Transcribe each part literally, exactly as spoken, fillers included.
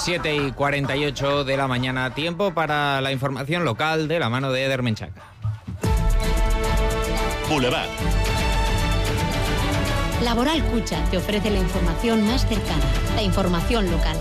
siete y cuarenta y ocho de la mañana, tiempo para la información local de la mano de Eder Menchaca. Boulevard. Laboral Cucha te ofrece la información más cercana, la información local.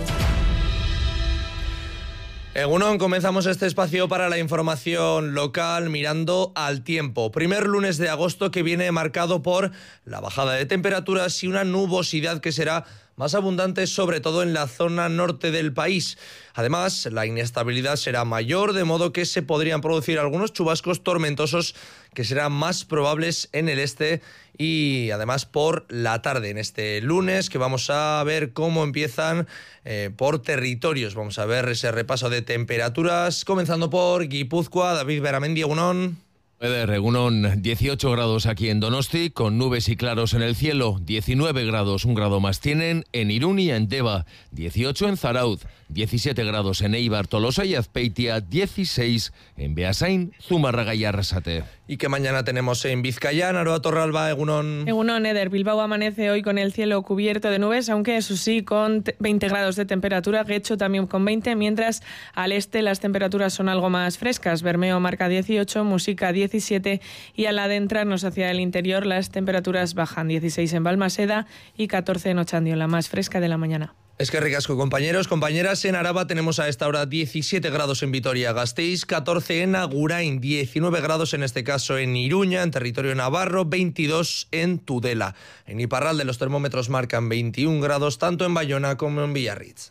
Egunon, comenzamos este espacio para la información local mirando al tiempo. Primer lunes de agosto que viene marcado por la bajada de temperaturas y una nubosidad que será más abundante, sobre todo en la zona norte del país. Además, la inestabilidad será mayor, de modo que se podrían producir algunos chubascos tormentosos que serán más probables en el este y además por la tarde en este lunes, que vamos a ver cómo empiezan eh, por territorios. Vamos a ver ese repaso de temperaturas, comenzando por Guipúzcoa. David Beramendi, egunon. Egunon, dieciocho grados aquí en Donosti, con nubes y claros en el cielo. diecinueve grados, un grado más tienen en Irún y en Deva. dieciocho en Zarauz, diecisiete grados en Eibar, Tolosa y Azpeitia. dieciséis en Beasain, Zumárraga y Arrasate. Y que mañana tenemos en Vizcaya, Aroa Torralba, egunon. Egunon, Eder. Bilbao amanece hoy con el cielo cubierto de nubes, aunque eso sí, con veinte grados de temperatura. Guecho también con veinte, mientras al este las temperaturas son algo más frescas. Bermeo marca dieciocho, Música diecisiete y al adentrarnos hacia el interior las temperaturas bajan. dieciséis en Balmaseda y catorce en Ochandio, la más fresca de la mañana. Es que ricasco, compañeros, compañeras. En Araba tenemos a esta hora diecisiete grados en Vitoria-Gasteiz, catorce en Agurain, diecinueve grados en este caso en Iruña, en territorio navarro, veintidós en Tudela. En Iparralde los termómetros marcan veintiún grados tanto en Bayona como en Villarritz.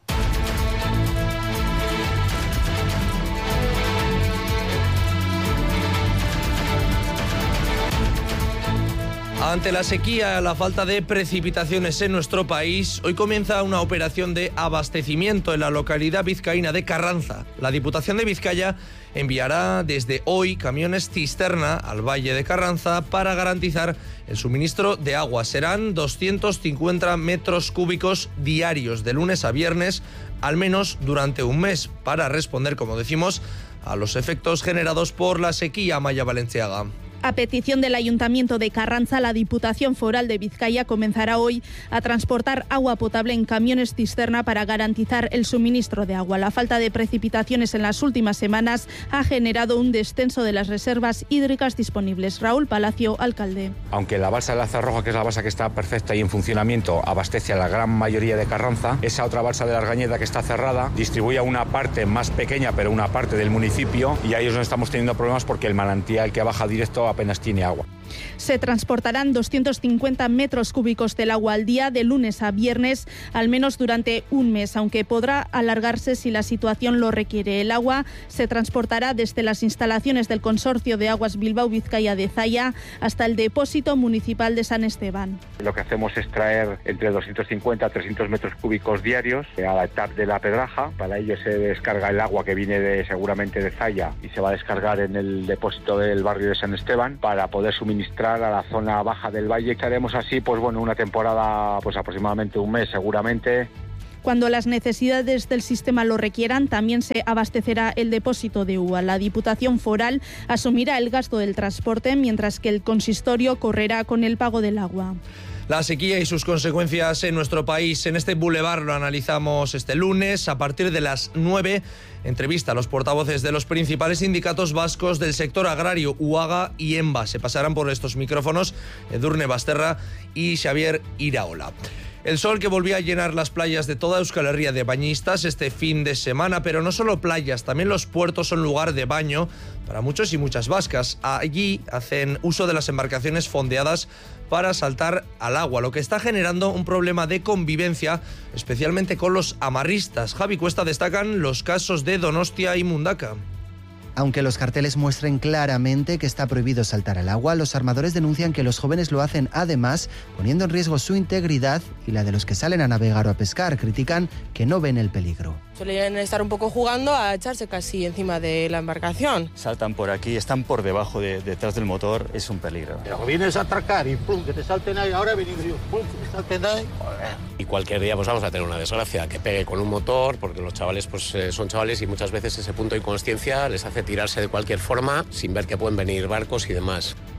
Ante la sequía, la falta de precipitaciones en nuestro país, hoy comienza una operación de abastecimiento en la localidad vizcaína de Carranza. La Diputación de Vizcaya enviará desde hoy camiones cisterna al Valle de Carranza para garantizar el suministro de agua. Serán doscientos cincuenta metros cúbicos diarios de lunes a viernes, al menos durante un mes, para responder, como decimos, a los efectos generados por la sequía. Amaya Valenciaga. A petición del Ayuntamiento de Carranza, la Diputación Foral de Vizcaya comenzará hoy a transportar agua potable en camiones cisterna para garantizar el suministro de agua. La falta de precipitaciones en las últimas semanas ha generado un descenso de las reservas hídricas disponibles. Raúl Palacio, alcalde. Aunque la balsa de Laza Roja, que es la balsa que está perfecta y en funcionamiento, abastece a la gran mayoría de Carranza, esa otra balsa de la Argañeda, que está cerrada, distribuye a una parte más pequeña, pero una parte del municipio, y ahí es donde estamos teniendo problemas porque el manantial que baja directo apenas tiene agua. Se transportarán doscientos cincuenta metros cúbicos del agua al día de lunes a viernes, al menos durante un mes, aunque podrá alargarse si la situación lo requiere. El agua se transportará desde las instalaciones del Consorcio de Aguas Bilbao Vizcaya de Zaya hasta el depósito municipal de San Esteban. Lo que hacemos es traer entre doscientos cincuenta a trescientos metros cúbicos diarios a la etapa de la Pedraja. Para ello se descarga el agua que viene de, seguramente de Zaya, y se va a descargar en el depósito del barrio de San Esteban para poder suministrar a la zona baja del valle. Estaremos así, pues bueno, una temporada, pues aproximadamente un mes seguramente. Cuando las necesidades del sistema lo requieran, también se abastecerá el depósito de uva. La Diputación Foral asumirá el gasto del transporte, mientras que el consistorio correrá con el pago del agua. La sequía y sus consecuencias en nuestro país. En este Boulevard lo analizamos este lunes a partir de las nueve. Entrevista a los portavoces de los principales sindicatos vascos del sector agrario, U A G A y EMBA. Se pasarán por estos micrófonos Edurne Basterra y Xavier Iraola. El sol que volvió a llenar las playas de toda Euskal Herria de bañistas este fin de semana, pero no solo playas, también los puertos son lugar de baño para muchos y muchas vascas. Allí hacen uso de las embarcaciones fondeadas para saltar al agua, lo que está generando un problema de convivencia, especialmente con los amarristas. Javi Cuesta destacan los casos de Donostia y Mundaka. Aunque los carteles muestren claramente que está prohibido saltar al agua, los armadores denuncian que los jóvenes lo hacen además, poniendo en riesgo su integridad y la de los que salen a navegar o a pescar. Critican que no ven el peligro. Suelen estar un poco jugando a echarse casi encima de la embarcación. Saltan por aquí, están por debajo, de, detrás del motor, es un peligro. Pero vienes a atracar y pum, que te salten ahí, ahora venimos y pum, que te salten ahí. Y cualquier día pues vamos a tener una desgracia, que pegue con un motor, porque los chavales pues son chavales y muchas veces ese punto de inconsciencia les hace tirarse de cualquier forma sin ver que pueden venir barcos y demás.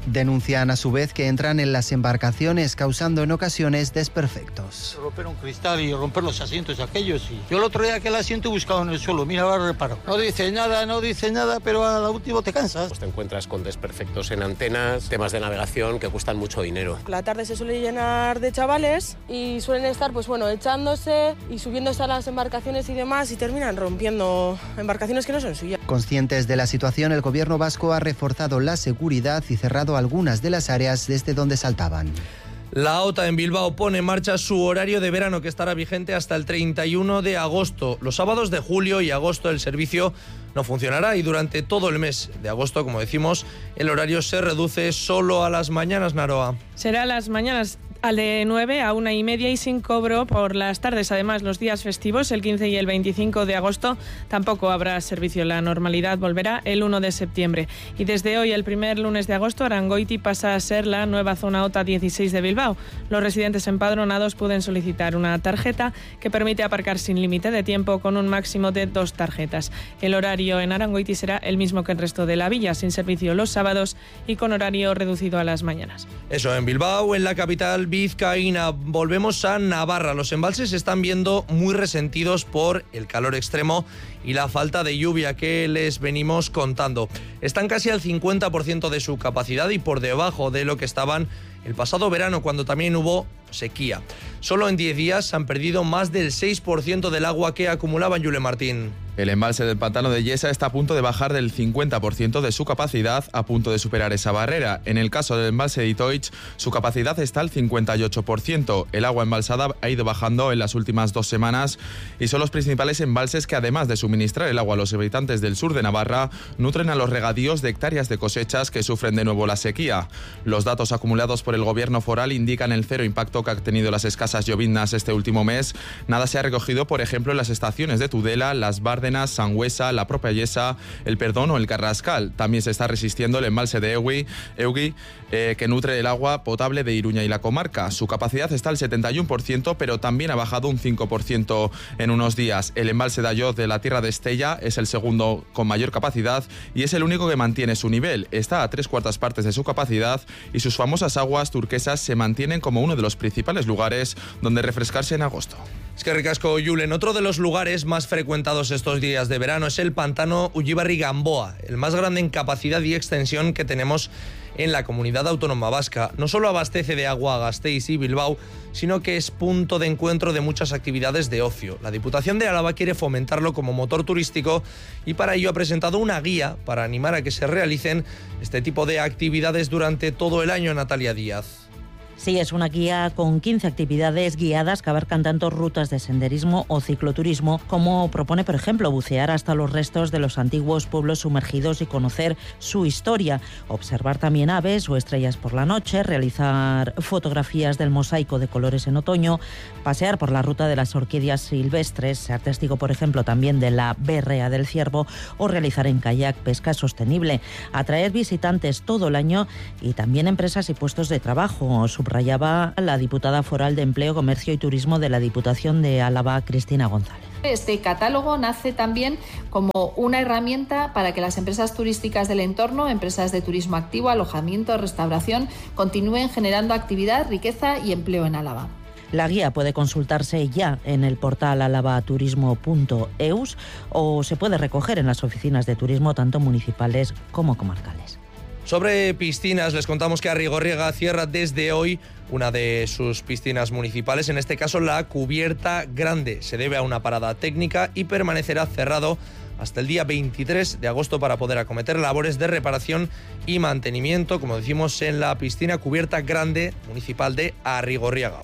Denuncian a su vez que entran en las embarcaciones causando en ocasiones desperfectos. Romper un cristal y romper los asientos aquellos. Y yo el otro día aquel asiento he buscado en el suelo, mira, ahora reparo. No dice nada, no dice nada, pero a la última te cansas. Pues te encuentras con desperfectos en antenas, temas de navegación que cuestan mucho dinero. La tarde se suele llenar de chavales y suelen estar, pues bueno, echándose y subiéndose a las embarcaciones y demás y terminan rompiendo embarcaciones que no son suyas. Conscientes de la situación, el gobierno vasco ha reforzado la seguridad y cerrado algunas de las áreas desde donde saltaban. La OTA en Bilbao pone en marcha su horario de verano que estará vigente hasta el treinta y uno de agosto. Los sábados de julio y agosto el servicio no funcionará y durante todo el mes de agosto, como decimos, el horario se reduce solo a las mañanas, Naroa. Será a las mañanas al de nueve a una y media y sin cobro por las tardes. Además, los días festivos, el quince y el veinticinco de agosto, tampoco habrá servicio. La normalidad volverá el uno de septiembre. Y desde hoy, el primer lunes de agosto, Arangoiti pasa a ser la nueva zona OTA dieciséis de Bilbao. Los residentes empadronados pueden solicitar una tarjeta que permite aparcar sin límite de tiempo con un máximo de dos tarjetas. El horario en Arangoiti será el mismo que el resto de la villa, sin servicio los sábados y con horario reducido a las mañanas. Eso en Bilbao, en la capital vizcaína. Volvemos a Navarra. Los embalses se están viendo muy resentidos por el calor extremo y la falta de lluvia que les venimos contando. Están casi al cincuenta por ciento de su capacidad y por debajo de lo que estaban el pasado verano, cuando también hubo sequía. Solo en diez días han perdido más del seis por ciento del agua que acumulaban, Yule Martín. El embalse del pantano de Yesa está a punto de bajar del cincuenta por ciento de su capacidad, a punto de superar esa barrera. En el caso del embalse de Itoich, su capacidad está al cincuenta y ocho por ciento. El agua embalsada ha ido bajando en las últimas dos semanas y son los principales embalses que, además de suministrar el agua a los habitantes del sur de Navarra, nutren a los regadíos de hectáreas de cosechas que sufren de nuevo la sequía. Los datos acumulados por el gobierno foral indican el cero impacto que han tenido las escasas lloviznas este último mes. Nada se ha recogido, por ejemplo, en las estaciones de Tudela, Las Bárdenas, Sangüesa, la propia Yesa, el Perdón o el Carrascal. También se está resistiendo el embalse de Eugui, Eugui eh, que nutre el agua potable de Iruña y la comarca. Su capacidad está al setenta y uno por ciento, pero también ha bajado un cinco por ciento en unos días. El embalse de Ayoz de la Tierra de Estella es el segundo con mayor capacidad y es el único que mantiene su nivel. Está a tres cuartas partes de su capacidad y sus famosas aguas turquesas se mantienen como uno de los principales lugares donde refrescarse en agosto. Es que ricasco, Julen. Otro de los lugares más frecuentados estos días de verano es el pantano Ullibarri-Gamboa, el más grande en capacidad y extensión que tenemos en la comunidad autónoma vasca. No solo abastece de agua a Gasteiz y Bilbao, sino que es punto de encuentro de muchas actividades de ocio. La Diputación de Álava quiere fomentarlo como motor turístico y para ello ha presentado una guía para animar a que se realicen este tipo de actividades durante todo el año, Natalia Díaz. Sí, es una guía con quince actividades guiadas que abarcan tanto rutas de senderismo o cicloturismo, como propone, por ejemplo, bucear hasta los restos de los antiguos pueblos sumergidos y conocer su historia, observar también aves o estrellas por la noche, realizar fotografías del mosaico de colores en otoño, pasear por la ruta de las orquídeas silvestres, ser testigo, por ejemplo, también de la berrea del ciervo o realizar en kayak pesca sostenible, atraer visitantes todo el año y también empresas y puestos de trabajo. Subrayaba la diputada foral de Empleo, Comercio y Turismo de la Diputación de Álava, Cristina González. Este catálogo nace también como una herramienta para que las empresas turísticas del entorno, empresas de turismo activo, alojamiento, restauración, continúen generando actividad, riqueza y empleo en Álava. La guía puede consultarse ya en el portal alavaturismo punto eus o se puede recoger en las oficinas de turismo tanto municipales como comarcales. Sobre piscinas, les contamos que Arrigorriaga cierra desde hoy una de sus piscinas municipales, en este caso la Cubierta Grande. Se debe a una parada técnica y permanecerá cerrado hasta el día veintitrés de agosto para poder acometer labores de reparación y mantenimiento, como decimos, en la piscina Cubierta Grande municipal de Arrigorriaga.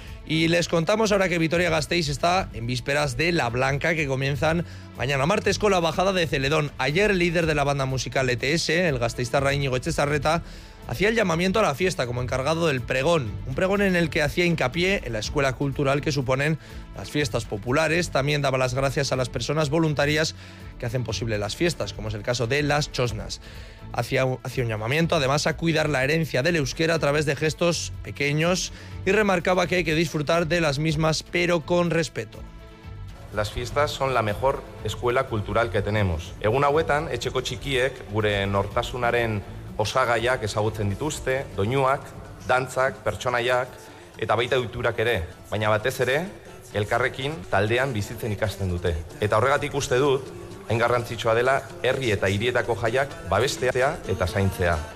Y les contamos ahora que Vitoria-Gasteiz está en vísperas de La Blanca, que comienzan mañana martes con la bajada de Celedón. Ayer el líder de la banda musical E T S, el gasteiztarra Íñigo Etxezarreta, hacía el llamamiento a la fiesta como encargado del pregón. Un pregón en el que hacía hincapié en la escuela cultural que suponen las fiestas populares. También daba las gracias a las personas voluntarias que hacen posible las fiestas, como es el caso de las chosnas. Hacía, hacía un llamamiento además a cuidar la herencia del euskera a través de gestos pequeños y remarcaba que hay que disfrutar de las mismas pero con respeto. Las fiestas son la mejor escuela cultural que tenemos. Egun hauetan, etxeko txikiek gure nortasunaren osagaiak ezagutzen dituzte, doinuak, dantzak, pertsonaiak eta baita ohiturak ere, baina batez ere elkarrekin taldean bizitzen ikasten dute. Eta horregatik uste dut, hain garrantzitsua dela herri eta hirietako jaiak babestea eta zaintzea.